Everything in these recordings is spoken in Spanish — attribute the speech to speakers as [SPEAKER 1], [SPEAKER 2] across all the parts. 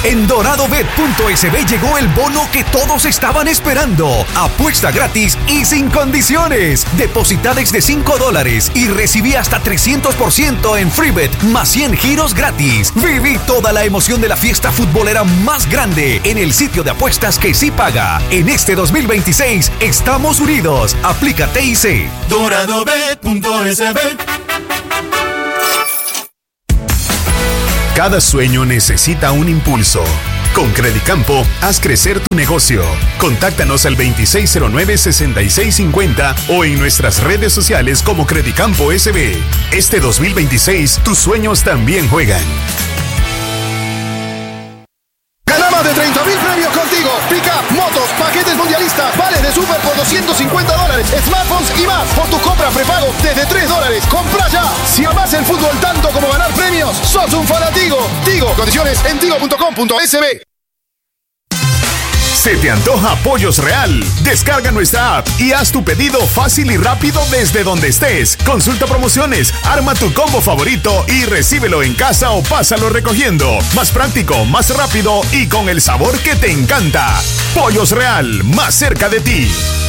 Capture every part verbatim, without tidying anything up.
[SPEAKER 1] En doradobet punto es be llegó el bono que todos estaban esperando. Apuesta gratis y sin condiciones. Deposita desde cinco dólares y recibí hasta trescientos por ciento en FreeBet más cien giros gratis. Viví toda la emoción de la fiesta futbolera más grande en el sitio de apuestas que sí paga. En este dos mil veintiséis estamos unidos. Aplica T I C.
[SPEAKER 2] doradobet punto es be.
[SPEAKER 3] Cada sueño necesita un impulso. Con Credicampo, haz crecer tu negocio. Contáctanos al veintiséis cero nueve, sesenta y seis cincuenta o en nuestras redes sociales como Credicampo S B. Este dos mil veintiséis, tus sueños también juegan.
[SPEAKER 4] Gana más de treinta mil premios contigo. Pick-up, motos, paquetes mundialistas, vales de super por doscientos cincuenta dólares, smartphones y más. Por tu compra prepago desde tres dólares. ¡Compra ya! Si amás el fútbol tanto como ganar premios, sos un fanático. Tigo, condiciones en tigo punto com punto es be.
[SPEAKER 3] ¿Se te antoja Pollos Real? Descarga nuestra app y haz tu pedido fácil y rápido desde donde estés. Consulta promociones, arma tu combo favorito y recíbelo en casa o pásalo recogiendo. Más práctico, más rápido y con el sabor que te encanta. Pollos Real, más cerca de ti.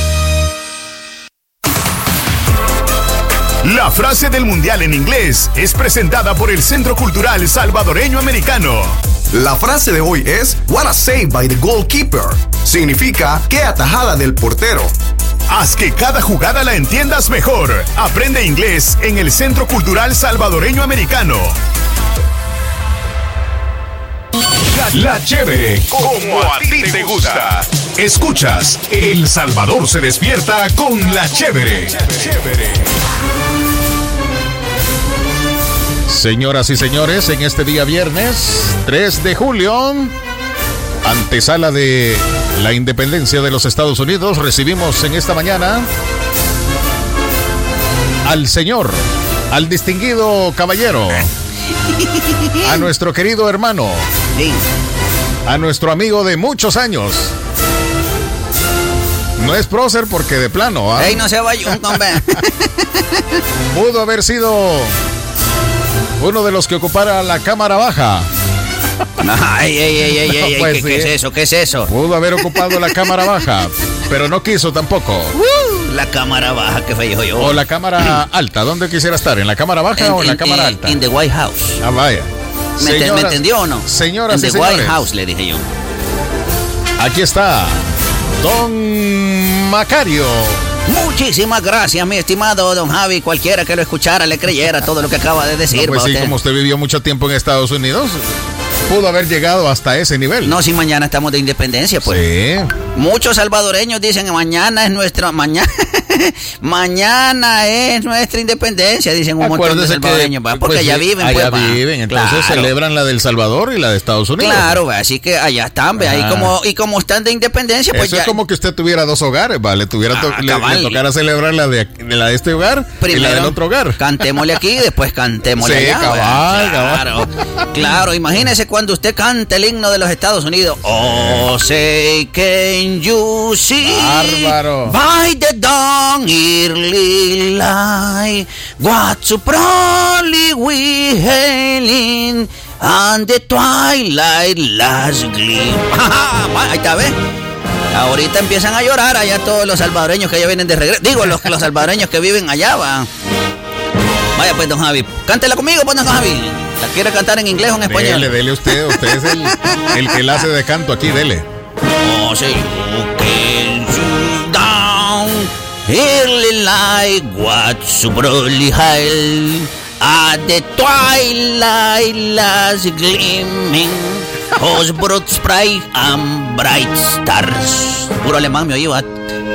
[SPEAKER 3] La frase del mundial en inglés es presentada por el Centro Cultural Salvadoreño Americano.
[SPEAKER 5] La frase de hoy es What a save by the goalkeeper. Significa qué atajada del portero.
[SPEAKER 3] Haz que cada jugada la entiendas mejor. Aprende inglés en el Centro Cultural Salvadoreño Americano. La, la chévere, como a ti te gusta. Escuchas, El Salvador se despierta con la chévere. Chévere.
[SPEAKER 6] Señoras y señores, en este día viernes tres de julio, antesala de la independencia de los Estados Unidos, recibimos en esta mañana al señor, al distinguido caballero, a nuestro querido hermano, a nuestro amigo de muchos años. No es prócer porque de plano, ¿eh?
[SPEAKER 7] ¡Ey, no se vaya un hombre!
[SPEAKER 6] Pudo haber sido uno de los que ocupara la cámara baja.
[SPEAKER 7] Ay, ay, ay, ay, ay,
[SPEAKER 6] No, pues
[SPEAKER 7] ¿qué,
[SPEAKER 6] sí.
[SPEAKER 7] ¿qué es eso? ¿Qué es eso?
[SPEAKER 6] Pudo haber ocupado la cámara baja, pero no quiso tampoco.
[SPEAKER 7] Uh, la cámara baja, que feo yo.
[SPEAKER 6] O la cámara alta, ¿dónde quisiera estar? ¿En la cámara baja
[SPEAKER 7] en,
[SPEAKER 6] o en la
[SPEAKER 7] en,
[SPEAKER 6] cámara
[SPEAKER 7] en,
[SPEAKER 6] alta?
[SPEAKER 7] En the White House.
[SPEAKER 6] Ah, vaya.
[SPEAKER 7] ¿Me,
[SPEAKER 6] Señoras,
[SPEAKER 7] ¿Me entendió o no?
[SPEAKER 6] Señoras
[SPEAKER 7] en
[SPEAKER 6] y
[SPEAKER 7] the
[SPEAKER 6] señores,
[SPEAKER 7] White House, le dije yo.
[SPEAKER 6] aquí está Don Macario.
[SPEAKER 7] Muchísimas gracias, mi estimado don Javi. Cualquiera que lo escuchara le creyera todo lo que acaba de decir.
[SPEAKER 6] No, pues sí,
[SPEAKER 7] usted.
[SPEAKER 6] como usted vivió mucho tiempo en Estados Unidos, pudo haber llegado hasta ese nivel.
[SPEAKER 7] No, si mañana estamos de independencia, pues.
[SPEAKER 6] Sí.
[SPEAKER 7] Muchos salvadoreños dicen que mañana es nuestra mañana mañana es nuestra independencia, dicen un montón de salvadoreños, que, porque pues, allá viven,
[SPEAKER 6] allá
[SPEAKER 7] pues,
[SPEAKER 6] viven, entonces
[SPEAKER 7] claro.
[SPEAKER 6] celebran la del Salvador y la de Estados Unidos.
[SPEAKER 7] Claro, ¿va? Así que allá están, ¿va?
[SPEAKER 6] Ah.
[SPEAKER 7] y como y como están de independencia, pues
[SPEAKER 6] eso
[SPEAKER 7] ya...
[SPEAKER 6] es como que usted tuviera dos hogares, vale, tuviera to-
[SPEAKER 7] Ah,
[SPEAKER 6] le, le tocara celebrar la de, de la de este hogar
[SPEAKER 7] Primero,
[SPEAKER 6] y la del otro hogar.
[SPEAKER 7] Cantémosle aquí, después cantémosle
[SPEAKER 6] Sí,
[SPEAKER 7] allá.
[SPEAKER 6] cabal,
[SPEAKER 7] claro,
[SPEAKER 6] cabal.
[SPEAKER 7] claro, imagínese cuando usted canta el himno de los Estados Unidos. Oh, say can you see
[SPEAKER 6] Bárbaro.
[SPEAKER 7] by the dawn early light what so proudly we hailing and the twilight last gleam. Ahí está, ¿ves? Ahorita empiezan a llorar allá todos los salvadoreños que ya vienen de regreso. Digo, los, los salvadoreños que viven allá, van. Vaya pues, don Javi. Cántela conmigo, pues, don Javi. ¿La quiere cantar en inglés o en español?
[SPEAKER 6] Dele, dele usted. Usted es el, el que la hace de canto aquí, dele.
[SPEAKER 7] Oh, say you can shoot down early light what so brightly high at the twilight last gleaming os broad sprite and bright stars. Puro alemán me oí, va.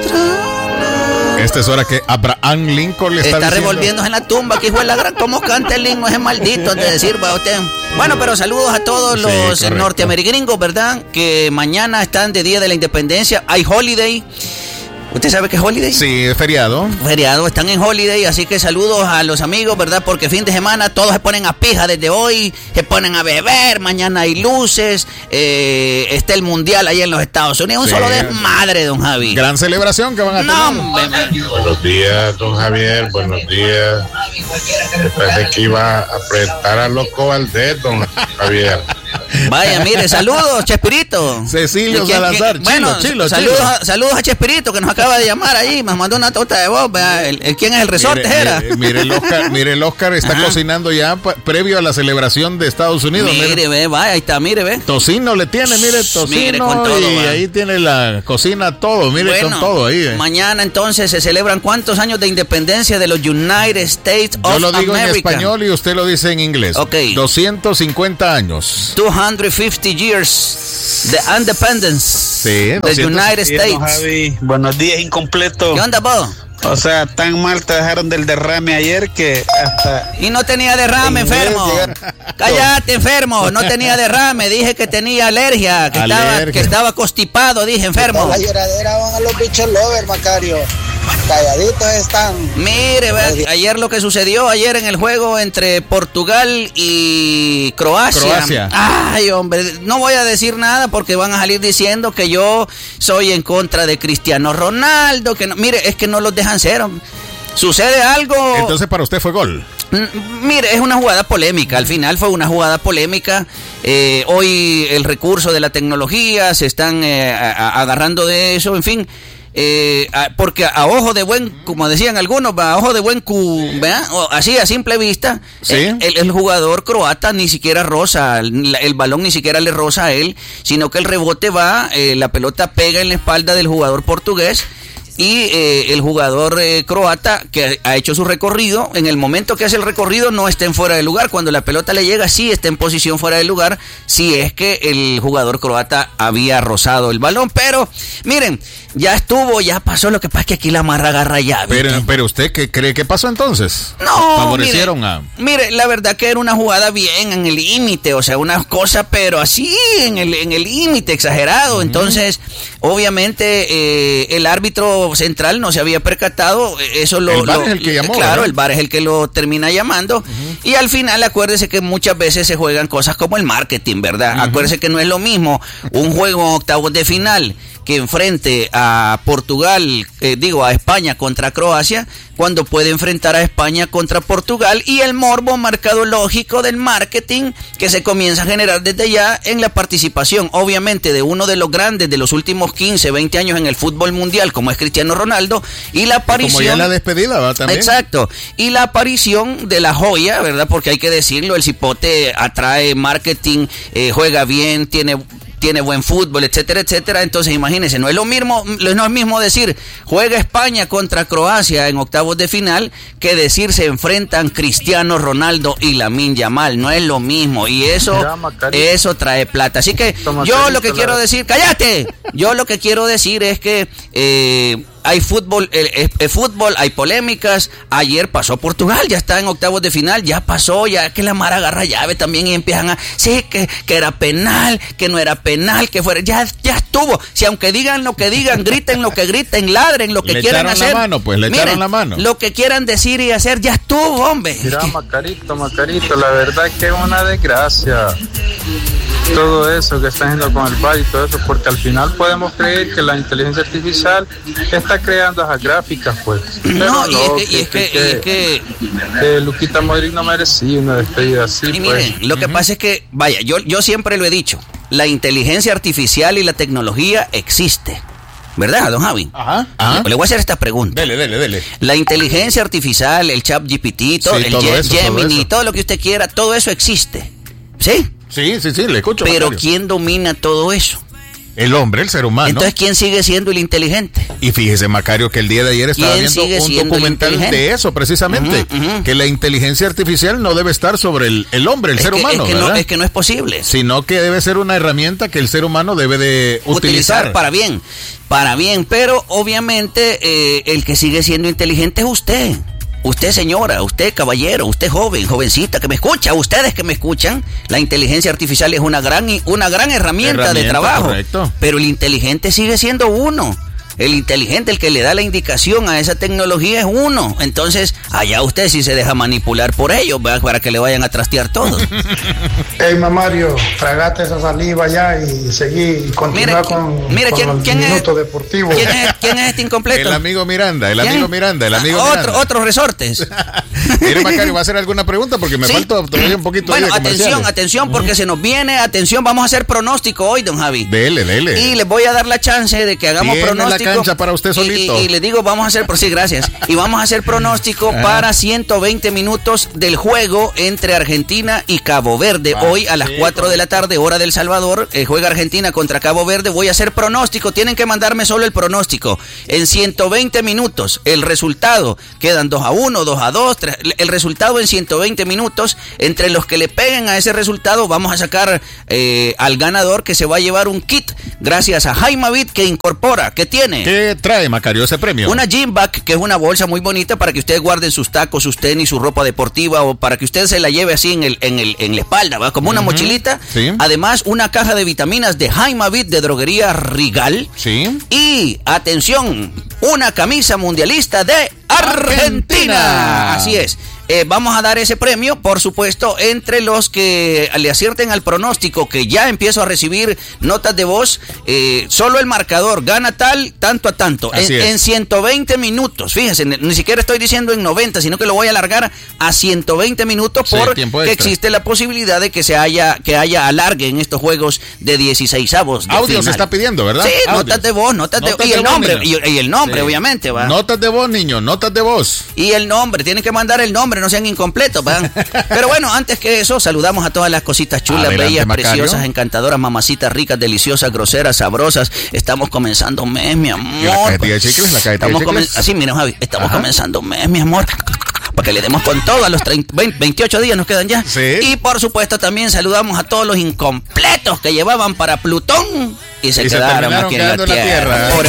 [SPEAKER 6] Esta es hora que Abraham Lincoln le está,
[SPEAKER 7] está
[SPEAKER 6] diciendo...
[SPEAKER 7] revolviéndose en la tumba, que hijo de la gran, ¿cómo canta el himno ese maldito de decir, va usted? Bueno, pero saludos a todos
[SPEAKER 6] Sí,
[SPEAKER 7] los
[SPEAKER 6] correcto.
[SPEAKER 7] norteamericanos, ¿verdad? Que mañana están de Día de la Independencia, hay holiday. ¿Usted sabe qué es holiday?
[SPEAKER 6] Sí, es feriado.
[SPEAKER 7] Feriado, están en holiday, así que saludos a los amigos, ¿verdad? Porque fin de semana todos se ponen a pija desde hoy, se ponen a beber, mañana hay luces, eh, está el mundial ahí en los Estados Unidos, un
[SPEAKER 6] Sí.
[SPEAKER 7] solo desmadre, don Javi.
[SPEAKER 6] Gran celebración que van a tener.
[SPEAKER 7] No, hombre.
[SPEAKER 8] Buenos días, don Javier, buenos días. Yo pensé que iba a apretar a Loco Valdés, don Javier.
[SPEAKER 7] Vaya, mire, saludos, Chespirito.
[SPEAKER 6] Cecilio
[SPEAKER 7] ¿Quién,
[SPEAKER 6] Salazar,
[SPEAKER 7] quién? Bueno,
[SPEAKER 6] chilo, chilo,
[SPEAKER 7] saludos,
[SPEAKER 6] chilo.
[SPEAKER 7] A, saludos a Chespirito que nos acaba de llamar ahí, nos mandó una tota de voz. El, el, ¿Quién es el resorte?
[SPEAKER 6] Mire,
[SPEAKER 7] era?
[SPEAKER 6] mire, mire, el Oscar, mire, el Oscar está Ajá. cocinando ya pa, previo a la celebración de Estados Unidos.
[SPEAKER 7] Mire, mire, ve, vaya, ahí está, mire, ve.
[SPEAKER 6] Tocino le tiene, mire, tocino.
[SPEAKER 7] Mire, con todo,
[SPEAKER 6] y
[SPEAKER 7] va.
[SPEAKER 6] ahí tiene la cocina todo, mire,
[SPEAKER 7] bueno,
[SPEAKER 6] con todo ahí. Eh.
[SPEAKER 7] Mañana entonces se celebran cuántos años de independencia de los United States
[SPEAKER 6] Yo
[SPEAKER 7] of
[SPEAKER 6] lo digo
[SPEAKER 7] America.
[SPEAKER 6] en español y usted lo dice en inglés.
[SPEAKER 7] Ok.
[SPEAKER 6] doscientos cincuenta años.
[SPEAKER 7] two hundred fifty years de independence
[SPEAKER 6] sí,
[SPEAKER 7] de United States.
[SPEAKER 9] Javi, buenos días, incompleto.
[SPEAKER 7] ¿Qué onda, vos?
[SPEAKER 9] O sea, tan mal te dejaron del derrame ayer que hasta...
[SPEAKER 7] Y no tenía derrame, enfermo. Cállate, enfermo. No tenía derrame. Dije que tenía alergia. Que, alergia. Estaba, que estaba constipado, dije, enfermo.
[SPEAKER 10] La lloradera van a los bichos lover, Macario. Calladitos están.
[SPEAKER 7] Mire, ve, ayer lo que sucedió, ayer en el juego entre Portugal y Croacia.
[SPEAKER 6] Croacia.
[SPEAKER 7] Ay, hombre, no voy a decir nada porque van a salir diciendo que yo soy en contra de Cristiano Ronaldo. Que no, mire, es que no los dejan ser. Sucede algo.
[SPEAKER 6] Entonces para usted fue gol.
[SPEAKER 7] Mire, es una jugada polémica. Al final fue una jugada polémica. Eh, hoy el recurso de la tecnología se están eh, a, a, agarrando de eso. En fin. Eh, a, porque a, a ojo de buen, como decían algunos, a ojo de buen cu, ¿verdad? O así a simple vista,
[SPEAKER 6] ¿sí?
[SPEAKER 7] el, el, el jugador croata ni siquiera roza, el, el balón ni siquiera le roza a él, sino que el rebote va, eh, la pelota pega en la espalda del jugador portugués. Y eh, el jugador eh, croata que ha hecho su recorrido, en el momento que hace el recorrido no está en fuera de lugar. Cuando la pelota le llega, sí está en posición fuera de lugar, si es que el jugador croata había rozado el balón. Pero, miren, ya estuvo, ya pasó. Lo que pasa es que aquí la marra agarra ya.
[SPEAKER 6] Pero, pero ¿usted qué cree que pasó entonces?
[SPEAKER 7] No,
[SPEAKER 6] favorecieron
[SPEAKER 7] mire,
[SPEAKER 6] a...
[SPEAKER 7] Mire, la verdad que era una jugada bien en el límite, o sea, una cosa, pero así, en el en el límite, exagerado. Uh-huh. Entonces, obviamente, eh, el árbitro central no se había percatado, eso lo...
[SPEAKER 6] El V A R
[SPEAKER 7] lo,
[SPEAKER 6] es el que llamó,
[SPEAKER 7] claro,
[SPEAKER 6] ¿verdad?
[SPEAKER 7] el V A R es el que lo termina llamando, uh-huh. Y al final acuérdese que muchas veces se juegan cosas como el marketing, ¿verdad? Uh-huh. Acuérdese que no es lo mismo un juego en octavos de final que enfrente a Portugal, eh, digo a España contra Croacia, cuando puede enfrentar a España contra Portugal, y el morbo mercadológico del marketing que se comienza a generar desde ya en la participación, obviamente, de uno de los grandes de los últimos quince, veinte años en el fútbol mundial, como es Cristiano Ronaldo, y la aparición...
[SPEAKER 6] Como ya la despedida, ¿va? También.
[SPEAKER 7] Exacto, y la aparición de la joya, ¿verdad? Porque hay que decirlo, el cipote atrae marketing, eh, juega bien, tiene... tiene buen fútbol, etcétera, etcétera. Entonces imagínense, no es lo mismo, no es lo mismo decir juega España contra Croacia en octavos de final que decir se enfrentan Cristiano Ronaldo y Lamine Yamal. No es lo mismo, y eso eso trae plata. Así que yo lo que quiero decir, cállate, yo lo que quiero decir es que eh, hay fútbol, el, el fútbol, hay polémicas. Ayer pasó Portugal, ya está en octavos de final, ya pasó, ya que la mara agarra llave también y empiezan a, sí, que, que era penal, que no era penal, que fuera, ya, ya estuvo. Si aunque digan lo que digan, griten lo que griten, ladren lo que
[SPEAKER 6] le
[SPEAKER 7] quieran hacer.
[SPEAKER 6] Le echaron la mano, pues, le
[SPEAKER 7] miren,
[SPEAKER 6] echaron la mano.
[SPEAKER 7] Lo que quieran decir y hacer, ya estuvo, hombre.
[SPEAKER 11] Mira, Macarito, Macarito, la verdad es que es una desgracia todo eso que está haciendo con el V A R y todo eso, porque al final podemos creer que la inteligencia artificial está creando esas gráficas, pues. Pero
[SPEAKER 7] no,
[SPEAKER 11] no,
[SPEAKER 7] y es que,
[SPEAKER 11] que,
[SPEAKER 7] y es que,
[SPEAKER 11] que,
[SPEAKER 7] y es que,
[SPEAKER 11] que Luquita Modric no merecía una despedida así,
[SPEAKER 7] y
[SPEAKER 11] pues.
[SPEAKER 7] miren, lo uh-huh. que pasa es que, vaya, yo, yo siempre lo he dicho, la inteligencia artificial y la tecnología existe. ¿Verdad, don Javi?
[SPEAKER 6] Ajá, ajá.
[SPEAKER 7] Le voy a hacer esta pregunta.
[SPEAKER 6] Dele, dele, dele.
[SPEAKER 7] La inteligencia artificial, el chat G P T, todo,
[SPEAKER 6] sí,
[SPEAKER 7] el
[SPEAKER 6] todo
[SPEAKER 7] Ge-
[SPEAKER 6] eso,
[SPEAKER 7] Gemini,
[SPEAKER 6] todo, eso.
[SPEAKER 7] todo lo que usted quiera, todo eso existe. ¿Sí?
[SPEAKER 6] Sí, sí, sí, le escucho.
[SPEAKER 7] Pero
[SPEAKER 6] Macario.
[SPEAKER 7] ¿quién domina todo eso?
[SPEAKER 6] El hombre, el ser humano.
[SPEAKER 7] Entonces, ¿quién sigue siendo el inteligente?
[SPEAKER 6] Y fíjese, Macario, que el día de ayer estaba viendo un documental de eso, precisamente, uh-huh, uh-huh. que la inteligencia artificial no debe estar sobre el, el hombre, el
[SPEAKER 7] es
[SPEAKER 6] ser
[SPEAKER 7] que,
[SPEAKER 6] humano,
[SPEAKER 7] es que
[SPEAKER 6] ¿verdad?
[SPEAKER 7] No, es que no es posible.
[SPEAKER 6] Sino que debe ser una herramienta que el ser humano debe de utilizar.
[SPEAKER 7] Utilizar para bien, para bien, pero obviamente eh, el que sigue siendo inteligente es usted. Usted, señora, usted, caballero, usted, joven, jovencita, que me escucha, ustedes que me escuchan, la inteligencia artificial es una gran, una gran herramienta, herramienta de trabajo,
[SPEAKER 6] correcto.
[SPEAKER 7] Pero el inteligente sigue siendo uno. El inteligente, el que le da la indicación a esa tecnología es uno. Entonces, allá usted si se deja manipular por ellos, ¿verdad? Para que le vayan a trastear todo.
[SPEAKER 12] Ey, Mamario, tragate esa saliva ya y seguí y continúa con,
[SPEAKER 7] mire,
[SPEAKER 12] con
[SPEAKER 7] ¿quién,
[SPEAKER 12] el
[SPEAKER 7] quién
[SPEAKER 12] minuto
[SPEAKER 7] es,
[SPEAKER 12] deportivo.
[SPEAKER 7] ¿quién es, ¿Quién es este incompleto?
[SPEAKER 6] El amigo Miranda, el
[SPEAKER 7] ¿Quién?
[SPEAKER 6] amigo Miranda, el amigo
[SPEAKER 7] ah,
[SPEAKER 6] Miranda.
[SPEAKER 7] Otro, otros resortes.
[SPEAKER 6] Mire, Macario, ¿va a hacer alguna pregunta? Porque me
[SPEAKER 7] ¿Sí?
[SPEAKER 6] falta todavía un poquito
[SPEAKER 7] Bueno,
[SPEAKER 6] de
[SPEAKER 7] atención, atención, porque se nos viene, atención, vamos a hacer pronóstico hoy, don Javi.
[SPEAKER 6] Dele, dele.
[SPEAKER 7] Y les voy a dar la chance de que hagamos
[SPEAKER 6] Tiene
[SPEAKER 7] pronóstico.
[SPEAKER 6] la cancha para usted solito.
[SPEAKER 7] Y, y, y le digo, vamos a hacer, por sí, gracias. Y vamos a hacer pronóstico
[SPEAKER 6] Ah.
[SPEAKER 7] para ciento veinte minutos del juego entre Argentina y Cabo Verde.
[SPEAKER 6] Ah,
[SPEAKER 7] hoy a las
[SPEAKER 6] sí,
[SPEAKER 7] cuatro de la tarde, hora del Salvador, eh, juega Argentina contra Cabo Verde. Voy a hacer pronóstico. Tienen que mandarme solo el pronóstico. En ciento veinte minutos, el resultado, quedan dos a uno, dos a dos, tres, el resultado en ciento veinte minutos, entre los que le peguen a ese resultado, vamos a sacar eh, al ganador, que se va a llevar un kit, gracias a Jaimavit, que incorpora, que tiene.
[SPEAKER 6] ¿Qué trae, Macario, ese premio?
[SPEAKER 7] Una gym bag, que es una bolsa muy bonita para que ustedes guarden sus tacos, sus tenis, su ropa deportiva, o para que usted se la lleve así en el, en el, en la espalda, ¿va? Como una
[SPEAKER 6] Ujú.
[SPEAKER 7] mochilita.
[SPEAKER 6] Sí.
[SPEAKER 7] Además, una caja de vitaminas de Jaimavit de droguería Rigal.
[SPEAKER 6] Sí.
[SPEAKER 7] Y, atención, una camisa mundialista de Argentina.
[SPEAKER 6] Argentina.
[SPEAKER 7] Así es. Eh, vamos a dar ese premio, por supuesto, entre los que le acierten al pronóstico, que ya empiezo a recibir notas de voz. Eh, solo el marcador gana tal, tanto a tanto. En,
[SPEAKER 6] Así es.
[SPEAKER 7] en ciento veinte minutos. Fíjense, ni, ni siquiera estoy diciendo en noventa, sino que lo voy a alargar a ciento veinte minutos,
[SPEAKER 6] Sí,
[SPEAKER 7] porque
[SPEAKER 6] tiempo extra.
[SPEAKER 7] existe la posibilidad de que se haya, que haya alargue en estos juegos de dieciseisavos de
[SPEAKER 6] Audio
[SPEAKER 7] final.
[SPEAKER 6] se está pidiendo, ¿verdad?
[SPEAKER 7] Sí,
[SPEAKER 6] Audios.
[SPEAKER 7] notas de voz, notas,
[SPEAKER 6] Notas
[SPEAKER 7] de y
[SPEAKER 6] de
[SPEAKER 7] el
[SPEAKER 6] voz,
[SPEAKER 7] nombre,
[SPEAKER 6] niño.
[SPEAKER 7] y, y el nombre,
[SPEAKER 6] Sí.
[SPEAKER 7] obviamente, va.
[SPEAKER 6] Notas de voz, niño, notas de voz.
[SPEAKER 7] Y el nombre, tienen que mandar el nombre, no sean incompletos, ¿verdad? Pero bueno, antes que eso, saludamos a todas las cositas chulas,
[SPEAKER 6] Adelante,
[SPEAKER 7] bellas,
[SPEAKER 6] Macario.
[SPEAKER 7] preciosas, encantadoras, mamacitas, ricas, deliciosas, groseras, sabrosas. Estamos comenzando un mes, mi amor.
[SPEAKER 6] ¿Y la cajetilla de chicles? ¿La cajetilla de
[SPEAKER 7] Estamos comen-
[SPEAKER 6] chicles?
[SPEAKER 7] Así, mira, Javi, estamos
[SPEAKER 6] Ajá.
[SPEAKER 7] comenzando un mes, mi amor. Para que le demos con todo a los treinta, veinte, veintiocho días nos quedan ya.
[SPEAKER 6] Sí.
[SPEAKER 7] Y por supuesto también saludamos a todos los incompletos que llevaban para Plutón y se
[SPEAKER 6] Y se
[SPEAKER 7] quedaron
[SPEAKER 6] terminaron
[SPEAKER 7] aquí en la
[SPEAKER 6] quedando en la
[SPEAKER 7] tierra.
[SPEAKER 6] tierra.
[SPEAKER 7] Por